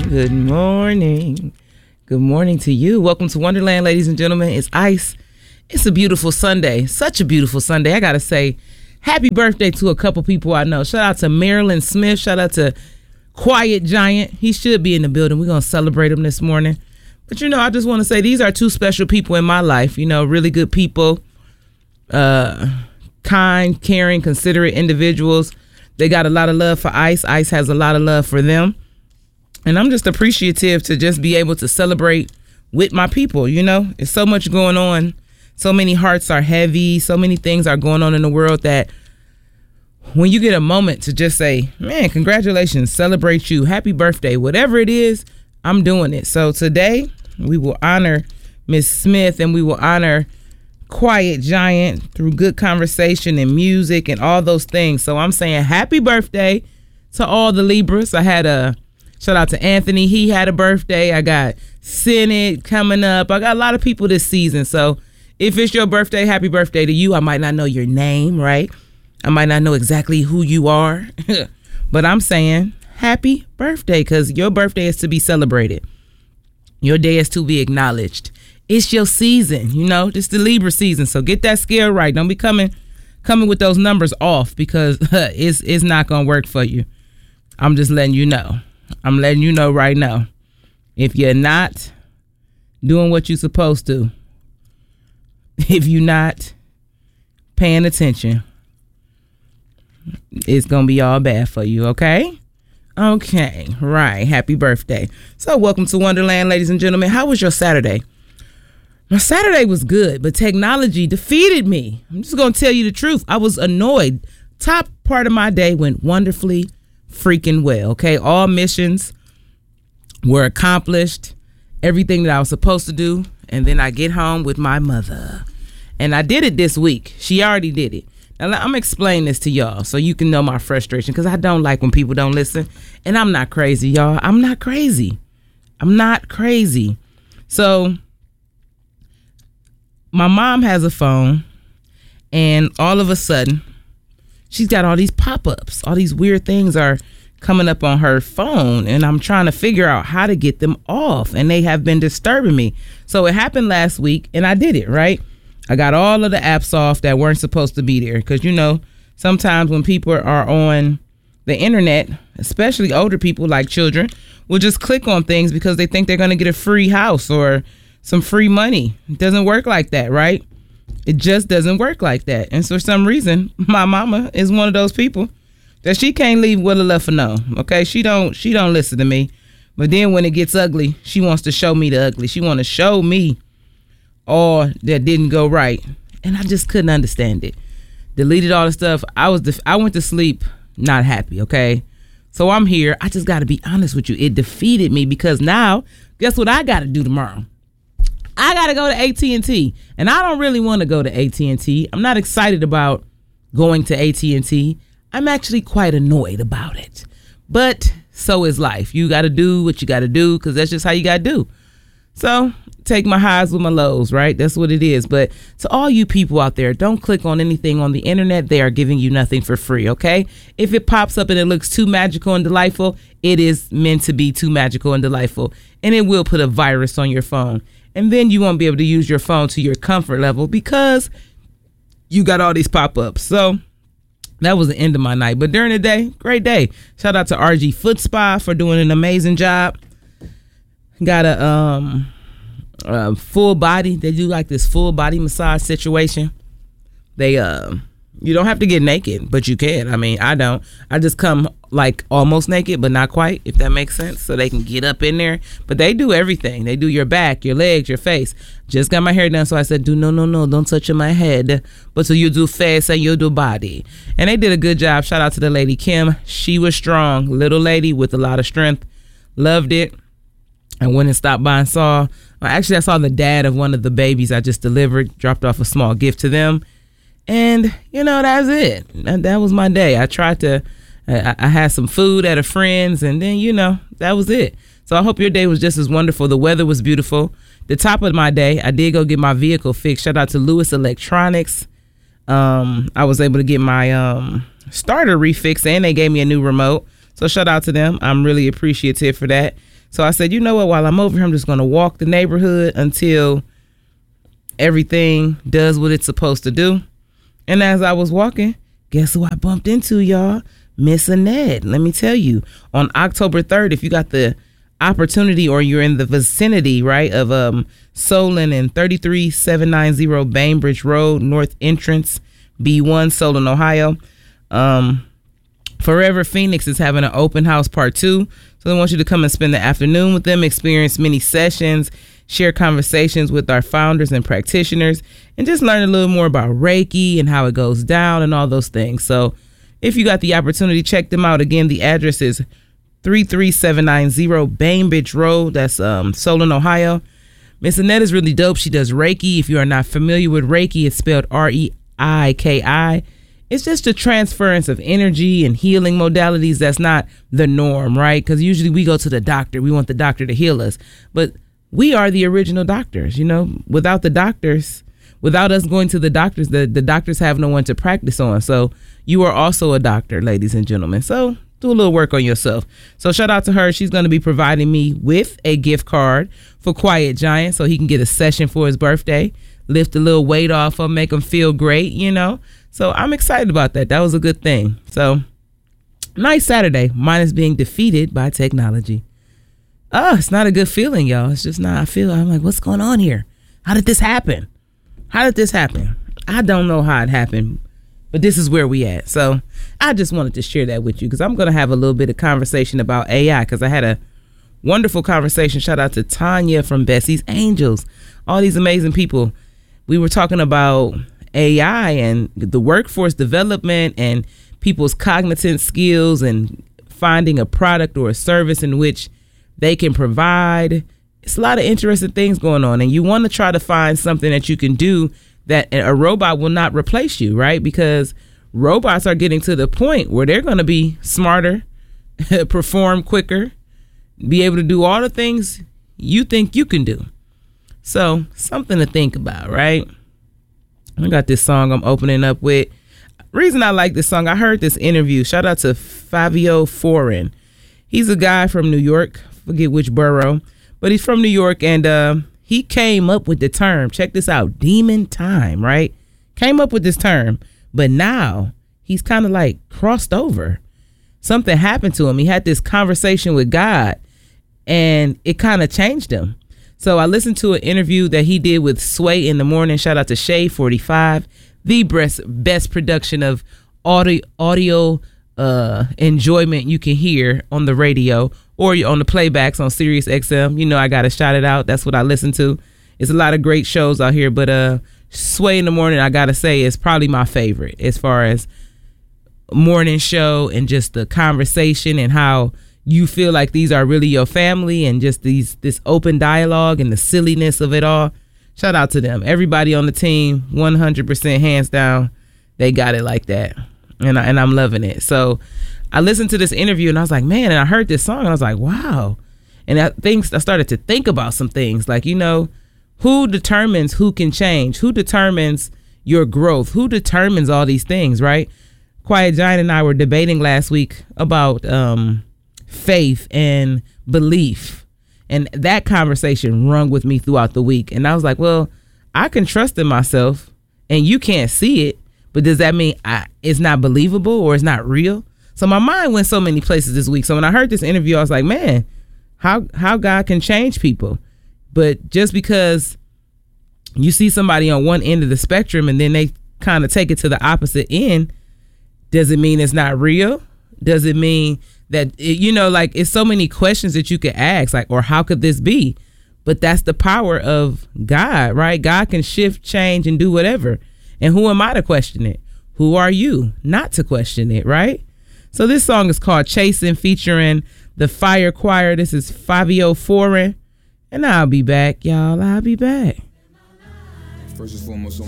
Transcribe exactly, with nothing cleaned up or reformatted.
Good morning. Good morning to you. Welcome to Wonderland, ladies and gentlemen. It's Ice. It's a beautiful Sunday. Such a beautiful Sunday. I got to say, happy birthday to a couple people I know. Shout out to Marilyn Smith. Shout out to Quiet Giant. He should be in the building. We're going to celebrate him this morning. But, you know, I just want to say these are two special people in my life. You know, really good people. Uh, kind, caring, considerate individuals. They got a lot of love for Ice. Ice has a lot of love for them. And I'm just appreciative to just be able to celebrate with my people. You know, there's so much going on. So many hearts are heavy. So many things are going on in the world that when you get a moment to just say, man, congratulations, celebrate you, happy birthday, whatever it is, I'm doing it. So today we will honor Miss Smith and we will honor Quiet Giant through good conversation and music and all those things. So I'm saying happy birthday to all the Libras. I had a shout out to Anthony. He had a birthday. I got Senate coming up. I got a lot of people this season. So if it's your birthday, happy birthday to you. I might not know your name, right? I might not know exactly who you are. But I'm saying happy birthday because your birthday is to be celebrated. Your day is to be acknowledged. It's your season, you know, it's the Libra season. So get that scale right. Don't be coming coming with those numbers off because it's it's not going to work for you. I'm just letting you know. I'm letting you know right now. If you're not doing what you're supposed to, if you're not paying attention, it's going to be all bad for you, okay? Okay, right. Happy birthday. So welcome to Wonderland, ladies and gentlemen. How was your Saturday? My Saturday was good, but technology defeated me. I'm just going to tell you the truth. I was annoyed. Top part of my day went wonderfully freaking well, okay? All missions were accomplished, everything that I was supposed to do, and then I get home with my mother. And I did it this week. She already did it. Now, I'm explaining this to y'all so you can know my frustration because I don't like when people don't listen. And I'm not crazy, y'all. I'm not crazy. I'm not crazy. So my mom has a phone, and all of a sudden, she's got all these pop-ups. All these weird things are coming up on her phone, and I'm trying to figure out how to get them off, and they have been disturbing me. So it happened last week, and I did it, right? I got all of the apps off that weren't supposed to be there because, you know, sometimes when people are on the internet, especially older people like children, will just click on things because they think they're going to get a free house or some free money. It doesn't work like that, right? It just doesn't work like that. And so for some reason, my mama is one of those people that she can't leave well enough alone. Okay, she don't she don't listen to me. But then when it gets ugly, she wants to show me the ugly. She want to show me all that didn't go right. And I just couldn't understand it. Deleted all the stuff. I was def- I went to sleep not happy, okay? So I'm here. I just got to be honest with you. It defeated me because now, guess what I got to do tomorrow? I got to go to A T and T, and I don't really want to go to A T and T. I'm not excited about going to A T and T. I'm actually quite annoyed about it. But so is life. You got to do what you got to do because that's just how you got to do. So take my highs with my lows, right? That's what it is. But to all you people out there, don't click on anything on the internet. They are giving you nothing for free, okay? If it pops up and it looks too magical and delightful, it is meant to be too magical and delightful. And it will put a virus on your phone. And then you won't be able to use your phone to your comfort level because you got all these pop-ups. So that was the end of my night. But during the day, great day. Shout out to R G Foot Spa for doing an amazing job. Got a um a full body. They do like this full body massage situation. They uh you don't have to get naked, but you can. I mean, I don't. I just come like almost naked, but not quite, if that makes sense. So they can get up in there. But they do everything. They do your back, your legs, your face. Just got my hair done, so I said, do no, no, no, don't touch my head. But so you do face and you do body. And they did a good job. Shout out to the lady, Kim. She was strong. Little lady with a lot of strength. Loved it. I went and stopped by and saw, well, actually I saw the dad of one of the babies I just delivered, dropped off a small gift to them. And, you know, that's it. That, that was my day. I tried to, I, I had some food at a friend's and then, you know, that was it. So I hope your day was just as wonderful. The weather was beautiful. The top of my day, I did go get my vehicle fixed. Shout out to Lewis Electronics. Um, I was able to get my um, starter refixed and they gave me a new remote. So shout out to them. I'm really appreciative for that. So I said, you know what, while I'm over here, I'm just going to walk the neighborhood until everything does what it's supposed to do. And as I was walking, guess who I bumped into, y'all? Miss Annette. Let me tell you, on October third, if you got the opportunity or you're in the vicinity, right, of um Solon and thirty-three seven ninety Bainbridge Road, North Entrance, B one, Solon, Ohio. Um, Forever Phoenix is having an open house part two. So they want you to come and spend the afternoon with them, experience many sessions, share conversations with our founders and practitioners, and just learn a little more about Reiki and how it goes down and all those things. So if you got the opportunity, check them out. Again, the address is thirty-three seven ninety Bainbridge Road. That's um, Solon, Ohio. Miss Annette is really dope. She does Reiki. If you are not familiar with Reiki, it's spelled R E I K I. It's just a transference of energy and healing modalities that's not the norm, right? Because usually we go to the doctor. We want the doctor to heal us. But we are the original doctors, you know. Without the doctors, without us going to the doctors, the, the doctors have no one to practice on. So you are also a doctor, ladies and gentlemen. So do a little work on yourself. So shout out to her. She's going to be providing me with a gift card for Quiet Giant so he can get a session for his birthday, lift a little weight off of him, make him feel great, you know. So I'm excited about that. That was a good thing. So nice Saturday. Mine is being defeated by technology. Oh, it's not a good feeling, y'all. It's just not. I feel, I'm like, what's going on here? How did this happen? How did this happen? I don't know how it happened, but this is where we at. So I just wanted to share that with you because I'm going to have a little bit of conversation about A I because I had a wonderful conversation. Shout out to Tanya from Bessie's Angels. All these amazing people. We were talking about A I and the workforce development and people's cognitive skills and finding a product or a service in which they can provide. It's a lot of interesting things going on, and you want to try to find something that you can do that a robot will not replace you, right? Because robots are getting to the point where they're going to be smarter, perform quicker, be able to do all the things you think you can do. So something to think about, right? I got this song I'm opening up with. Reason I like this song, I heard this interview. Shout out to Fabio Foreign. He's a guy from New York. Forget which borough, but he's from New York, and uh, he came up with the term. Check this out, demon time, right? Came up with this term, but now he's kind of like crossed over. Something happened to him. He had this conversation with God, and it kind of changed him. So I listened to an interview that he did with Sway in the Morning. Shout out to Shay forty-five, the best best production of audio audio uh, enjoyment you can hear on the radio or on the playbacks on Sirius X M. You know, I got to shout it out. That's what I listen to. It's a lot of great shows out here, but uh, Sway in the Morning, I got to say, is probably my favorite as far as morning show and just the conversation and how you feel like these are really your family and just these this open dialogue and the silliness of it all. Shout out to them. Everybody on the team, one hundred percent hands down, they got it like that. And, I, and I'm loving it. So I listened to this interview and I was like, man, and I heard this song and I was like, wow. And I, things, I started to think about some things like, you know, who determines who can change? Who determines your growth? Who determines all these things, right? Quiet Giant and I were debating last week about um, faith and belief. And that conversation rung with me throughout the week. And I was like, well, I can trust in myself and you can't see it. But does that mean I, it's not believable or it's not real? So my mind went so many places this week. So when I heard this interview, I was like, man, how how God can change people. But just because you see somebody on one end of the spectrum and then they kind of take it to the opposite end, does it mean it's not real? Does it mean that, it, you know, like it's so many questions that you could ask, like, or how could this be? But that's the power of God, right? God can shift, change, and do whatever. And who am I to question it? Who are you not to question it, right? So this song is called Chasing, featuring the Fire Choir. This is Fabio Foreign. And I'll be back, y'all. I'll be back. First and foremost,